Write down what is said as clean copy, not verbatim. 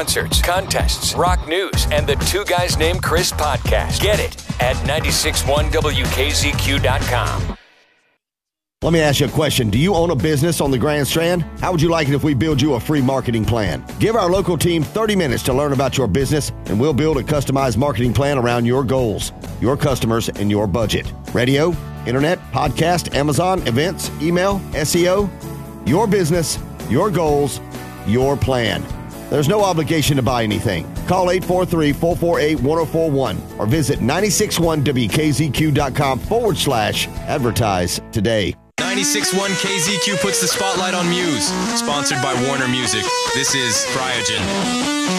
concerts, contests, rock news, and the Two Guys Named Chris podcast. Get it at 961WKZQ.com. Let me ask you a question. Do you own a business on the Grand Strand? How would you like it if we build you a free marketing plan? Give our local team 30 minutes to learn about your business, and we'll build a customized marketing plan around your goals, your customers, and your budget. Radio, internet, podcast, Amazon, events, email, SEO. Your business, your goals, your plan. There's no obligation to buy anything. Call 843-448-1041 or visit 961WKZQ.com/advertise today. 96.1 KZQ puts the spotlight on Muse. Sponsored by Warner Music. This is Cryogen.